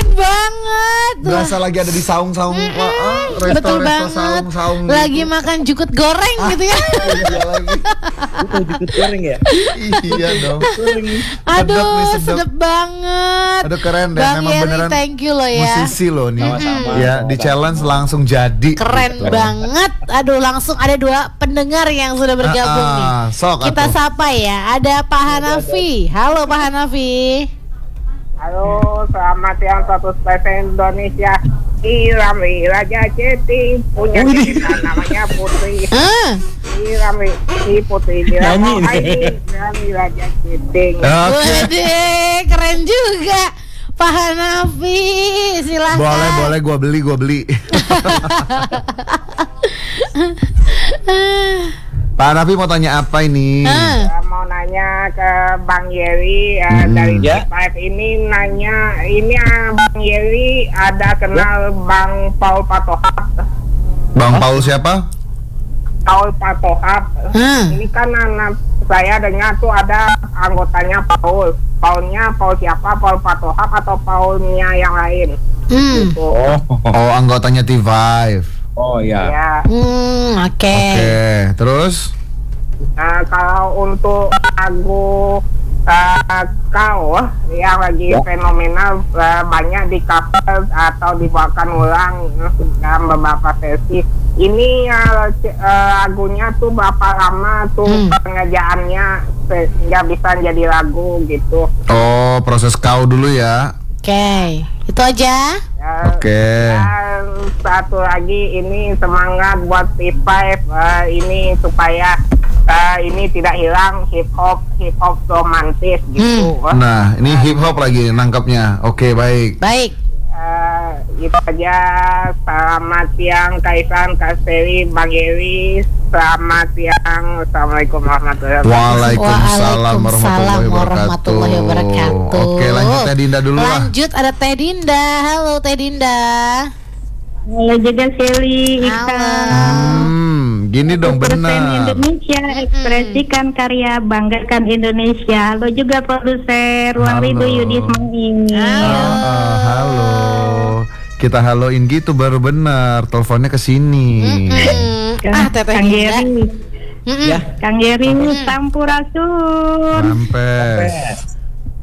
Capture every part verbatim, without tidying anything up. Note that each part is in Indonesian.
keren banget. Berasa lagi ada di saung-saung, Mm-mm. wah, ah, Betul resto-resto banget. saung-saung Lagi gitu. makan jukut goreng gitu ya. Iya lagi. Itu jukut goreng ya? Iya dong. Aduh, Sedap nih, sedap. sedap banget. Aduh keren deh, Bang memang Yeri, beneran thank you loh ya. musisi loh nih. Sama-sama. Ya, di challenge langsung jadi. Keren gitu. banget. Aduh, langsung ada dua pendengar yang sudah bergabung Ah, nih. ah, sok Kita atuh. sapa ya. Ada Pak Hanafi. Halo Pak Hanafi. Halo, selamat siang satu spesial Indonesia. Irami Raja Ceti punya cerita namanya Putri. Ah, Irami si Putri Nyanyi Irami nih. ini Irami Raja Ceti. Oke. waduh, keren juga. Pak Hanafi, silahkan. Boleh, boleh gua beli, gua beli. Pak Hanafi mau tanya apa ini? Ah, Saya mau nanya ke Bang Yeri eh, Hmm. dari Ya. T lima ini nanya ini ah, Bang Yeri ada kenal Bang Paul Patohap. Bang Paul siapa? Paul Patohap. Hmm. Ini kan anak saya dengar tuh ada anggotanya Paul. Paulnya Paul siapa? Paul Patohap atau Paulnya yang lain? hmm, Gitu. Oh, Oh, anggotanya T lima. oh ya. Ya. hmm, oke. Oke, terus? Nah, kalau untuk lagu uh, kau yang lagi Ya. fenomenal uh, banyak di cover atau dibawakan ulang uh, dalam beberapa versi. Ini uh, c- uh, lagunya tuh berapa lama tuh Hmm. pengerjaannya sehingga bisa jadi lagu gitu. Oh, proses kau dulu ya. Oke, itu aja. Ya, Oke. Dan satu lagi ini semangat buat T lima uh, ini supaya uh, ini tidak hilang hip hop hip hop romantis gitu. Nah, ini hip hop lagi nangkapnya. Oke, baik. Baik. Uh, itu aja. Selamat siang Kaisan, Kasteri, Bang Yeri. Selamat siang. Assalamualaikum warahmatullahi wabarakatuh. Waalaikumsalam warahmatullahi warahmatullahi wabarakatuh. wabarakatuh. Oke, lanjut Teh Dinda dulu lah. Lanjut ada Teh Dinda. Halo Teh Dinda. Halo juga Shelly, Ika. Halo. Hmm, gini dong Persen benar. Indonesia, ekspresikan karya, banggakan Indonesia. Halo juga produser Ruang Halo. Ridho Yudi Ismail. Halo. Ah, ah, halo. Kita haloin gitu baru benar. Teleponnya ke sini. Mm-mm. Ah, Teh Teh Kang Dinda. Yeri, Mm-mm. Ya. Kang Yeri, Sampurasun. Mampes.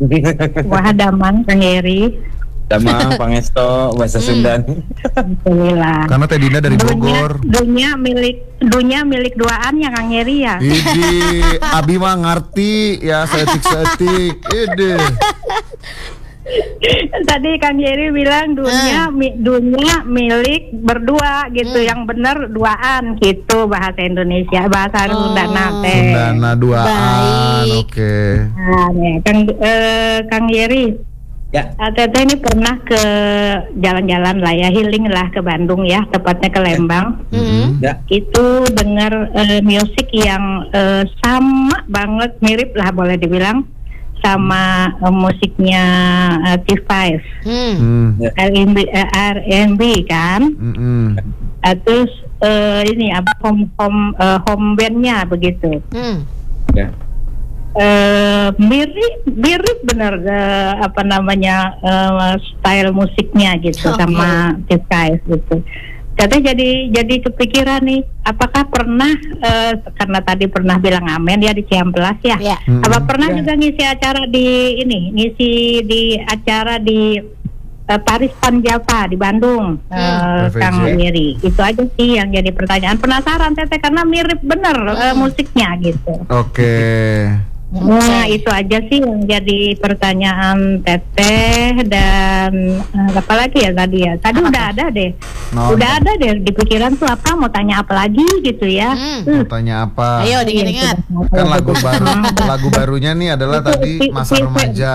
Wahadaman, Kang Yeri. Sama Pangesto bahasa Sunda. Alhamdulillah. Karena Teh Dinda dari Dunia, Bogor. dunia milik dunia milik duaan ya Kang Yeri ya. Idi, Abi mah ngerti ya seetik-seetik. Ide. Tadi Kang Yeri bilang dunia mi, dunia milik berdua gitu, Hmm. yang benar duaan gitu bahasa Indonesia, bahasa Oh. Sunda nate. Sundana duaan. Baik. Oke. Nah, nih, Kang eh, Kang Yeri, Ya. ah, Teteh ini pernah ke jalan-jalan lah ya, healing lah ke Bandung ya, tepatnya ke Lembang. Mm-mm. Ya. Itu dengar eh, musik yang eh, sama banget, mirip lah boleh dibilang sama eh, musiknya eh, T lima. Hmm. Hmm. R and B, eh, R and B kan. Mm-mm. Uh, terus eh, ini apa home home eh, home bandnya begitu. Hmm. Ya. Eh, mirip mirip benar eh, apa namanya eh, style musiknya gitu Oke. sama T lima gitu. Jadi jadi jadi kepikiran nih, apakah pernah eh, karena tadi pernah bilang amen ya di Ciamplas ya. Ya. Mm-mm. Apa pernah Ya. juga ngisi acara di ini, ngisi di acara di eh, Paris Panjava di Bandung, eh, P V J. Kang Yeri. Itu aja sih yang jadi pertanyaan. Penasaran Teteh karena mirip bener eh, musiknya gitu. Oke. Nah itu aja sih yang jadi pertanyaan Teteh. Dan eh, apa lagi ya tadi ya? Tadi udah ada deh, No, udah ada deh di pikiran tuh apa mau tanya apa lagi gitu ya. Hmm. Mau tanya apa? Ayo diingat-ingat. Kan lagu baru, lagu barunya nih adalah tadi Masa Remaja.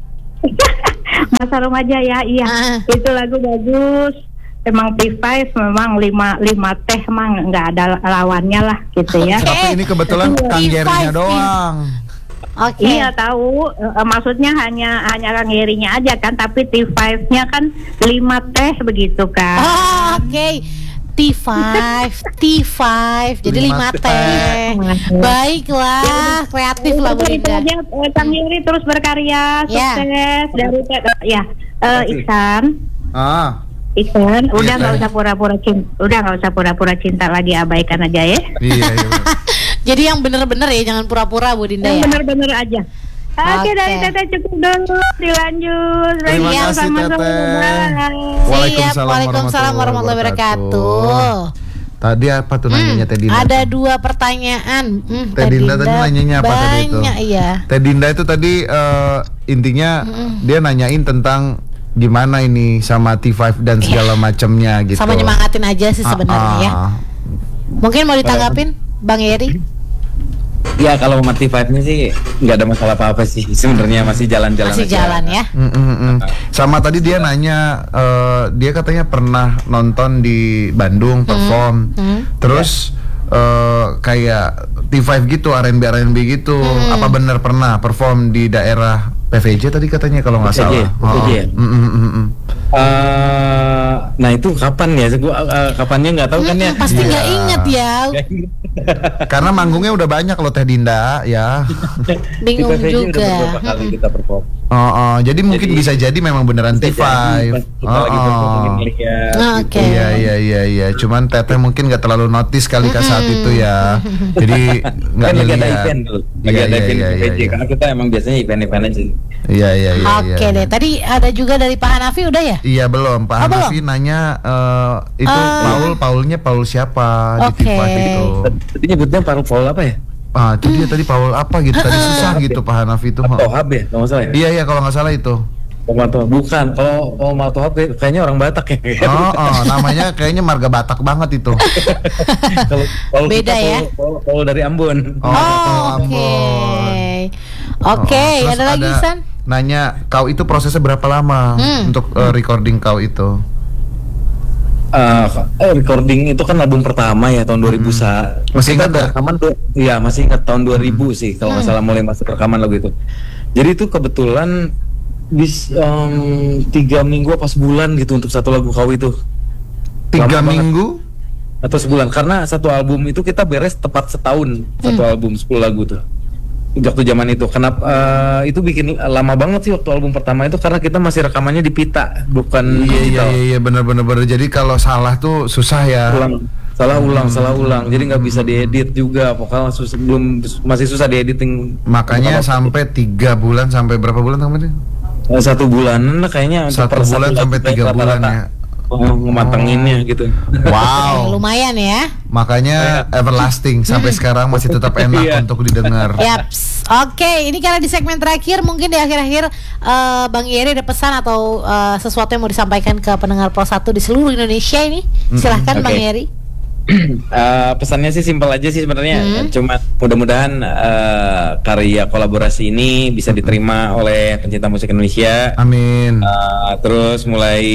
Masa remaja ya, iya. Ah. Itu lagu bagus. Emang T lima memang lima lima teh emang nggak ada lawannya lah gitu ya. Oke. Tapi ini kebetulan T Kang lima. Gerinya doang. Oke. Iya tahu, eh, maksudnya hanya hanya Kang Yerinya aja kan, tapi T lima-nya kan lima teh begitu kan. Oh, oke. T lima, T lima, jadi Lima lima teh. Baiklah, kreatif lah Bu Itu Linda. aja, eh, Kang Yeri terus berkarya, Ya. sukses dari ya. Eh, Iksan, Ah, Iksan, udah nggak Teh. usah pura-pura cinta, udah nggak usah pura-pura cinta lagi, abaikan aja ya. iya iya. bener. Jadi yang bener-bener ya, jangan pura-pura Bu Dinda Yang ya. bener-bener aja. Oke, Oke. dari Teteh cukup dulu, dilanjut. Terima Iya, kasih, sama-sama. Teteh. Bye. Waalaikumsalam Siap, Waalaikumsalam warahmatullahi wabarakatuh. Tadi apa tuh nanyanya Teh Dinda? Ada dua pertanyaan. Hmm, Teh Dinda tadi nanyanya apa tadi itu? Banyak iya. Teh Dinda itu tadi eh, intinya dia nanyain tentang gimana ini sama T lima dan segala macamnya gitu. Sama nyemangatin aja sih sebenarnya ya. Ah, ah. Mungkin mau ditanggapin Bang Yeri? Ya kalau sama T lima nya sih nggak ada masalah apa-apa sih. Sebenarnya masih jalan-jalan Masih aja. jalan ya. Mm, mm, mm. Sama tadi dia nanya, eh, dia katanya pernah nonton di Bandung perform, hmm. terus eh, kayak T lima gitu, R and B R and B gitu. Hmm. Apa benar pernah perform di daerah P V J tadi katanya kalau nggak P V J, salah? P V J. Oh, mm, mm, mm, mm. Eh, nah itu kapan ya? Gua uh, kapannya nggak tahu kan ya. Hmm, pasti nggak Iya. inget ya. Karena manggungnya udah banyak loh Teh Dinda ya. Bingung Di P V J udah juga. beberapa kali kita perform. Oh, oh, jadi mungkin Jadi, bisa jadi memang beneran T Bisa lima. jadi pas kita lagi perform mungkin lihat. Oh, oke. Iya iya iya iya. Cuman Teteh mungkin nggak terlalu notice kali ke saat itu ya. Jadi nggak Kan lagi ada ngeliat. event dulu. Lagi Iya, ada iya, event iya, di P V J iya, karena kita emang biasanya event-event aja. Iya iya iya. Oke iya. deh. Tadi ada juga dari Pak Hanafi udah ya? Iya belum. Pak Oh, belum? Hanafi nanya eh, itu Eh. Paul, Paulnya Paul siapa di Oke. T lima itu? Tadi nyebutnya Paul Paul apa ya? Ah, itu dia tadi Paul apa gitu. Tadi susah gitu Pak Hanafi itu. Tohab ya? Kalau nggak salah ya? Iya iya kalau nggak salah itu. Paul Tohab. Bukan. Kalau Paul Tohab kayaknya orang Batak ya. Oh, oh, namanya kayaknya marga Batak banget itu. Kalau Paul Beda kita, ya? Paul, Paul, Paul dari Ambon. Oh, Oh, Ambon. Oke. Oke, Oh, terus ada lagi San? Nanya kau itu prosesnya berapa lama Hmm. untuk eh, recording kau itu? Eh, eh, recording itu kan album pertama ya tahun dua ribu sa. Masih Kita ingat udah nggak? rekaman tuh. Iya, masih ingat tahun dua ribu sih kalau nggak salah mulai masuk rekaman lagu itu. Jadi itu kebetulan bis em, tiga minggu apa sebulan gitu untuk satu lagu kau itu. Tiga Lama banget. minggu? Atau sebulan karena satu album itu kita beres tepat setahun satu album sepuluh lagu tuh. Waktu zaman itu kenapa eh, itu bikin lama banget sih waktu album pertama itu karena kita masih rekamannya di pita bukan Iya iya digital. iya, iya benar benar benar. Jadi kalau salah tuh susah ya. Ulang, salah ulang, salah ulang. Jadi nggak bisa diedit juga. Pokoknya sus- belum masih susah diediting. Makanya sampai tiga bulan sampai berapa bulan kemarin? Eh, satu bulanan lah kayaknya. untuk Satu per bulan lagu sampai kita tiga bulan rata-rata. ya. Oh, ngemantenginnya gitu. Eh, Wow. lumayan ya. Makanya everlasting sampai sekarang masih tetap enak Iya. untuk didengar. Yaps. Oke, ini karena di segmen terakhir mungkin di akhir-akhir eh, Bang Yeri ada pesan atau eh, sesuatu yang mau disampaikan ke pendengar Pro satu di seluruh Indonesia ini. Silahkan Oke. Bang Yeri. Eh, pesannya sih simpel aja sih sebenarnya. Hmm. Cuma mudah-mudahan eh, karya kolaborasi ini bisa diterima oleh pencinta musik Indonesia. Amin. Uh, terus mulai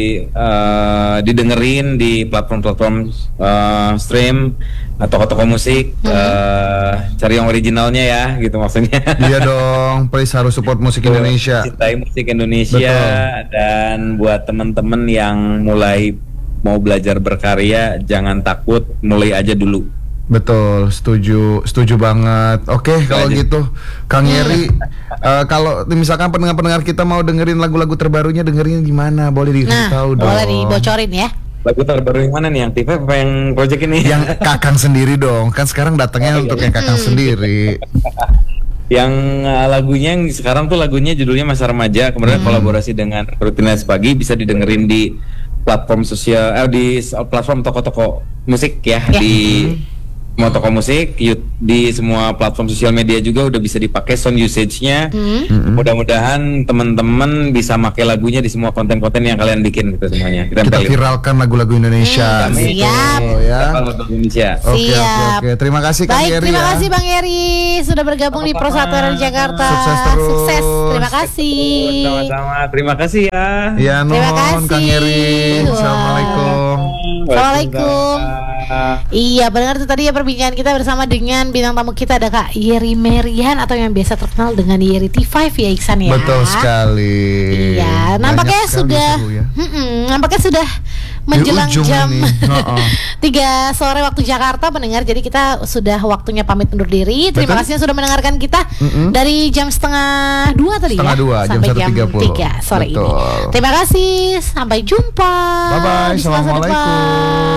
uh, didengerin di platform-platform uh, stream atau toko-toko musik. Uh, cari yang originalnya ya, gitu maksudnya. Iya dong, please harus support musik Indonesia. Cintai musik Indonesia. Betul. Dan buat teman-teman yang mulai mau belajar berkarya, jangan takut, mulai aja dulu. Betul, setuju, setuju banget. Oke, kalau aja. gitu, Kang Yeri, eh, kalau misalkan pendengar-pendengar kita mau dengerin lagu-lagu terbarunya, dengerin gimana? Boleh dikasih Nah, tahu dong. boleh dibocorin ya. Lagu terbaru yang mana nih? Yang T V apa yang project ini? Yang Kakang sendiri dong, kan sekarang datangnya untuk yang Kakang sendiri. Yang uh, lagunya yang sekarang tuh lagunya judulnya Masa Remaja, kemudian kolaborasi dengan Rutinitas Pagi, bisa didengerin di platform sosial eh, di s- platform toko-toko musik ya, Ya. di semua toko musik, yu- di semua platform sosial media juga udah bisa dipakai sound usage-nya. Hmm. Mudah-mudahan teman-teman bisa pakai lagunya di semua konten-konten yang kalian bikin gitu semuanya. Kita tempelin. viralkan lagu-lagu Indonesia. Hmm, gitu, siap. ya. Lagu Indonesia. Oke, oke, Siap. oke. Terima kasih Kang Baik, Yeri terima ya. kasih Bang Yeri sudah bergabung di Pro satu R R Jakarta. Sukses terus. Sukses. Terima kasih. Sama-sama. Terima kasih ya. Ya, Terima non, kasih. Kang Yeri. Wah. Assalamualaikum. Assalamualaikum. Waalaikumsalam. Iya, benar itu tadi ya perbincangan kita bersama dengan bintang tamu kita ada Kak Yeri Merian atau yang biasa terkenal dengan Yeri T lima ya Iksan ya. Betul sekali. Iya, Banyak nampaknya sekali sudah seru ya. mm-mm, nampaknya sudah menjelang ujung jam ini. Oh, oh. tiga sore waktu Jakarta mendengar. Jadi kita sudah waktunya pamit undur diri. Terima Betul. kasih yang sudah mendengarkan kita Mm-mm. dari jam setengah dua tadi Setengah ya dua, jam sampai satu jam tiga puluh. tiga sore Betul. ini. Terima kasih, sampai jumpa. Bye bye. di Selasa depan. Assalamualaikum.